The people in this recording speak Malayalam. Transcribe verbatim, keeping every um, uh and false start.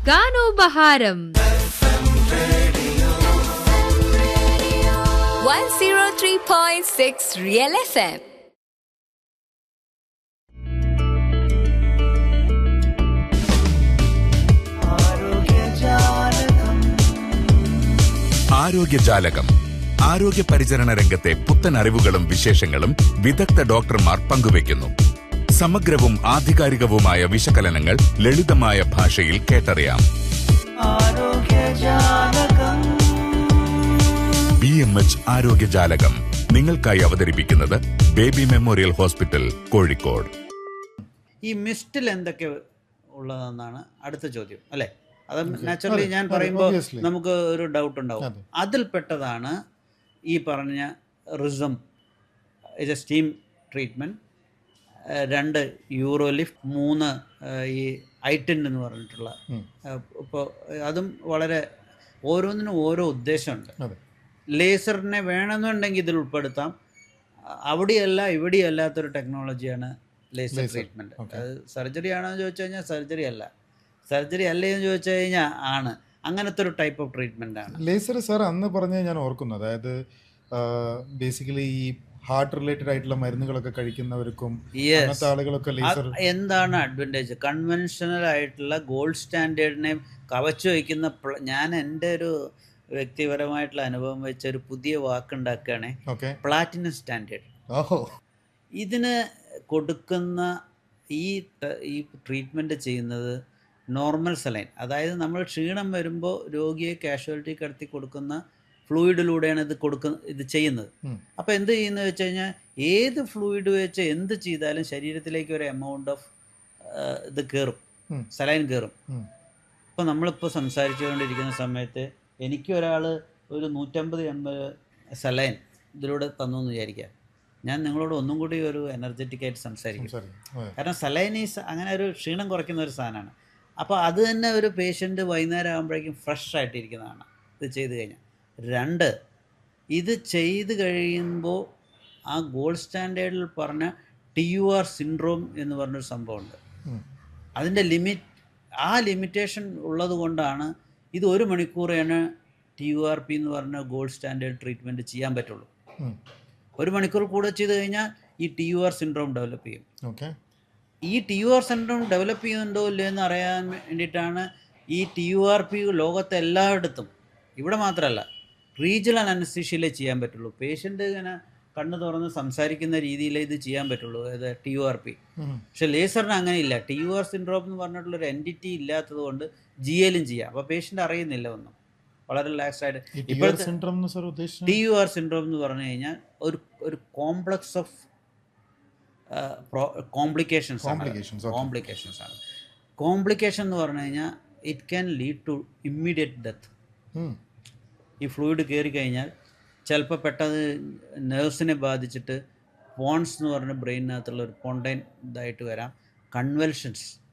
ഗാനോപഹാരം one oh three point six Real F M. ആരോഗ്യജാലകം ആരോഗ്യ പരിചരണ രംഗത്തെ പുത്തൻ അറിവുകളും വിശേഷങ്ങളും വിദഗ്ധ ഡോക്ടർമാർ പങ്കുവയ്ക്കുന്നു. സമഗ്രവും ആധികാരികവുമായ വിശകലനങ്ങൾ ലളിതമായ ഭാഷയിൽ കേട്ടറിയാം. ബി എം എച്ച് ആരോഗ്യജാലകം നിങ്ങൾക്കായി അവതരിപ്പിക്കുന്നത് ബേബി മെമ്മോറിയൽ ഹോസ്പിറ്റൽ, കോഴിക്കോട്. ഈ മിസ്റ്റിൽ എന്തൊക്കെ ഉള്ളതെന്നാണ് അടുത്ത ചോദ്യം അല്ലേ? അത് നാച്ചുറലി ഞാൻ പറയുമ്പോൾ നമുക്ക് ഒരു ഡൗട്ട് ഉണ്ടാവും. അതിൽപ്പെട്ടതാണ് ഈ പറഞ്ഞ റിസം, ഇത് സ്റ്റീം ട്രീറ്റ്മെൻറ്റ്, രണ്ട് യൂറോലിഫ്റ്റ്, മൂന്ന് ഈ ഐറ്റിൻ എന്ന് പറഞ്ഞിട്ടുള്ള, ഇപ്പോൾ അതും വളരെ ഓരോന്നിനും ഓരോ ഉദ്ദേശമുണ്ട്. ലേസറിനെ വേണമെന്നുണ്ടെങ്കിൽ ഇതിൽ ഉൾപ്പെടുത്താം. അവിടെയല്ല ഇവിടെയല്ലാത്തൊരു ടെക്നോളജിയാണ് ലേസർ ട്രീറ്റ്മെൻറ്റ്. അത് സർജറി ആണോ എന്ന് ചോദിച്ചു കഴിഞ്ഞാൽ സർജറി അല്ല, സർജറി അല്ലേ എന്ന് ചോദിച്ചു കഴിഞ്ഞാൽ ആണ്. അങ്ങനത്തെ ഒരു ടൈപ്പ് ഓഫ് ട്രീറ്റ്മെൻ്റ് ആണ് ലേസർ. സാർ അന്ന് പറഞ്ഞ് ഞാൻ ഓർക്കുന്നു, അതായത് ബേസിക്കലി ഈ ഹാർട്ട് റിലേറ്റഡ് ആയിട്ടുള്ള മരുന്നുകളൊക്കെ കഴിക്കുന്നവർക്കും അങ്ങനത്തെ ആളുകളൊക്കെ ലേസർ. എന്താണ് അഡ്വാൻറ്റേജ്? കൺവെൻഷണൽ ആയിട്ടുള്ള ഗോൾഡ് സ്റ്റാൻഡേർഡിനെ കവച്ചു വയ്ക്കുന്ന, ഞാൻ എൻ്റെ ഒരു വ്യക്തിപരമായിട്ടുള്ള അനുഭവം വെച്ച ഒരു പുതിയ വാക്കുണ്ടാക്കുകയാണെ, പ്ലാറ്റിനം സ്റ്റാൻഡേർഡ്. ഇതിന് കൊടുക്കുന്ന ഈ ഈ ട്രീറ്റ്മെൻറ്റ് ചെയ്യുന്നത് നോർമൽ സലൈൻ, അതായത് നമ്മൾ ക്ഷീണം വരുമ്പോൾ രോഗിയെ കാഷ്വാലിറ്റി കിടത്തി കൊടുക്കുന്ന ഫ്ലൂയിഡിലൂടെയാണ് ഇത് കൊടുക്കുന്ന ഇത് ചെയ്യുന്നത്. അപ്പോൾ എന്ത് ചെയ്യുന്നത് വെച്ച് കഴിഞ്ഞാൽ, ഏത് ഫ്ലൂയിഡ് വെച്ച് എന്ത് ചെയ്താലും ശരീരത്തിലേക്ക് ഒരു എമൗണ്ട് ഓഫ് ഇത് കയറും, സലൈൻ കയറും. ഇപ്പോൾ നമ്മളിപ്പോൾ സംസാരിച്ചുകൊണ്ടിരിക്കുന്ന സമയത്ത് എനിക്ക് ഒരാൾ ഒരു നൂറ്റമ്പത് എം എൽ സലൈൻ ഇതിലൂടെ തന്നു എന്ന് വിചാരിക്കാം, ഞാൻ നിങ്ങളോട് ഒന്നും കൂടി ഒരു എനർജറ്റിക് ആയിട്ട് സംസാരിക്കും. കാരണം സലൈനീസ് അങ്ങനെ ഒരു ക്ഷീണം കുറയ്ക്കുന്ന ഒരു സാധനമാണ്. അപ്പോൾ അത് തന്നെ ഒരു പേഷ്യൻ്റ് വൈകുന്നേരം ആകുമ്പോഴേക്കും ഫ്രഷ് ആയിട്ടിരിക്കുന്നതാണ് ഇത് ചെയ്ത് കഴിഞ്ഞാൽ. രണ്ട്, ഇത് ചെയ്ത് കഴിയുമ്പോൾ ആ ഗോൾഡ് സ്റ്റാൻഡേർഡിൽ പറഞ്ഞ ടി യു ആർ സിൻഡ്രോം എന്ന് പറഞ്ഞൊരു സംഭവമുണ്ട്. അതിൻ്റെ ലിമിറ്റ്, ആ ലിമിറ്റേഷൻ ഉള്ളത് കൊണ്ടാണ് ഇത് ഒരു മണിക്കൂറാണ് ടി യു ആർ പി എന്ന് പറഞ്ഞ ഗോൾഡ് സ്റ്റാൻഡേർഡ് ട്രീറ്റ്മെൻറ്റ് ചെയ്യാൻ പറ്റുള്ളൂ. ഒരു മണിക്കൂർ കൂടെ ചെയ്ത് കഴിഞ്ഞാൽ ഈ T you are syndrome develop ചെയ്യും. ഈ T you are syndrome develop ചെയ്യുന്നുണ്ടോ ഇല്ലയോ എന്ന് അറിയാൻ വേണ്ടിയിട്ടാണ് ഈ ടി യു ആർ പി ലോകത്തെ എല്ലായിടത്തും, ഇവിടെ മാത്രമല്ല റീജിയണൽ അനസ്തീഷ്യയിലേ ചെയ്യാൻ പറ്റുള്ളൂ. പേഷ്യൻ്റ് ഇങ്ങനെ കണ്ണ് തുറന്ന് സംസാരിക്കുന്ന രീതിയിലേ ഇത് ചെയ്യാൻ പറ്റുള്ളൂ, ഇത് ടി യു ആർ പി. പക്ഷെ ലേസറിന് അങ്ങനെയില്ല. ടി യു ആർ സിൻഡ്രോം എന്ന് പറഞ്ഞിട്ടുള്ളൊരു എൻറ്റിറ്റി ഇല്ലാത്തത് കൊണ്ട് ജി എയിലും ചെയ്യാം. അപ്പോൾ പേഷ്യൻ്റ് അറിയുന്നില്ല ഒന്നും, വളരെ റിലാക്സ്ഡ് ആയിട്ട്. ഇപ്പോഴത്തെ ടി യു ആർ സിൻഡ്രോം എന്ന് പറഞ്ഞു കഴിഞ്ഞാൽ ഒരു ഒരു കോംപ്ലക്സ് ഓഫ് കോംപ്ലിക്കേഷൻസ് ആണ് കോംപ്ലിക്കേഷൻസ് ആണ് കോംപ്ലിക്കേഷൻ എന്ന് പറഞ്ഞു കഴിഞ്ഞാൽ it can lead to immediate death. ഈ ഫ്ലൂയിഡ് കയറി കഴിഞ്ഞാൽ ചിലപ്പോൾ പെട്ടെന്ന് നെർവ്സിനെ ബാധിച്ചിട്ട് പോൺസ് എന്ന് പറഞ്ഞ ബ്രെയിനകത്തുള്ള ഒരു പോണ്ടൈൻ ഇതായിട്ട് വരാം. കൺവൽഷൻസ്